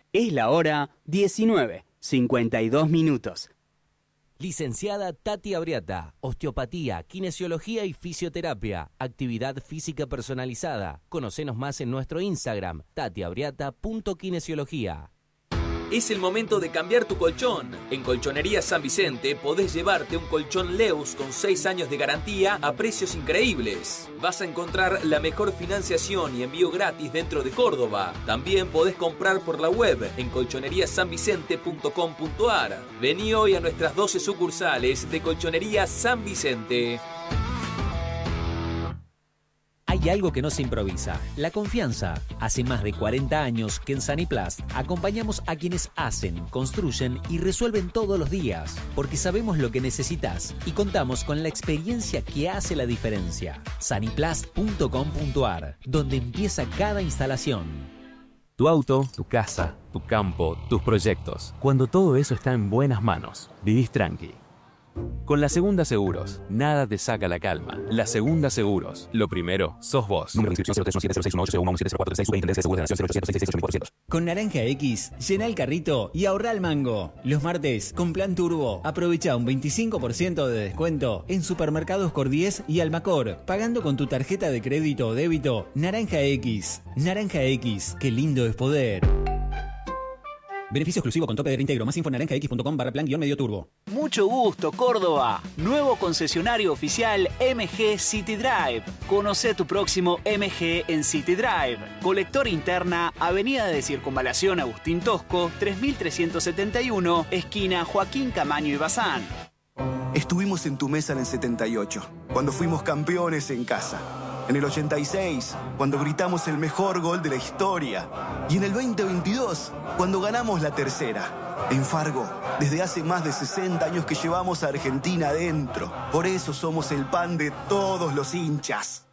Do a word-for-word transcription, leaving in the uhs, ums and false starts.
Es la hora diecinueve, cincuenta y dos minutos. Licenciada Tati Abriata, osteopatía, kinesiología y fisioterapia, actividad física personalizada. Conocenos más en nuestro Instagram, tati abriata punto kinesiología. Es el momento de cambiar tu colchón. En Colchonería San Vicente podés llevarte un colchón Leus con seis años de garantía a precios increíbles. Vas a encontrar la mejor financiación y envío gratis dentro de Córdoba. También podés comprar por la web en colchonería san vicente punto com punto a r. Vení hoy a nuestras doce sucursales de Colchonería San Vicente. Hay algo que no se improvisa, la confianza. Hace más de cuarenta años que en Saniplast acompañamos a quienes hacen, construyen y resuelven todos los días, porque sabemos lo que necesitas y contamos con la experiencia que hace la diferencia. saniplast punto com punto a r, donde empieza cada instalación. Tu auto, tu casa, tu campo, tus proyectos. Cuando todo eso está en buenas manos, vivís tranqui. Con La Segunda Seguros, nada te saca la calma. La Segunda Seguros, lo primero, sos vos. Número de inscripción cero tres uno siete cero seis uno ocho cero uno siete cero cuatro seis. Superintendencia de Seguros de la Nación cero ochocientos seiscientos sesenta y ocho mil cuatrocientos. Con Naranja X, llena el carrito y ahorra el mango. Los martes, con Plan Turbo, aprovecha un veinticinco por ciento de descuento en Supermercados Cordies y Almacor, pagando con tu tarjeta de crédito o débito Naranja X. Naranja X, qué lindo es poder. Beneficio exclusivo con tope de reintegro. Más info en naranja x punto com barra plan guión medio turbo. Mucho gusto, Córdoba. Nuevo concesionario oficial M G City Drive. Conoce tu próximo M G en City Drive. Colector interna, Avenida de Circunvalación Agustín Tosco, tres mil trescientos setenta y uno, esquina Joaquín Camaño y Bazán. Estuvimos en tu mesa en el setenta y ocho, cuando fuimos campeones en casa. En el ochenta y seis, cuando gritamos el mejor gol de la historia. Y en el veinte veintidós, cuando ganamos la tercera. En Fargo, desde hace más de sesenta años que llevamos a Argentina adentro. Por eso somos el pan de todos los hinchas.